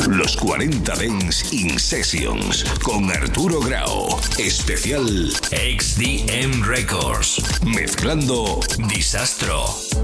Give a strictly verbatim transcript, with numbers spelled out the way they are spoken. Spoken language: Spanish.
Los cuarenta Dance in Sessions con Arturo Grau. Especial X D M Records. Mezclando Disastro.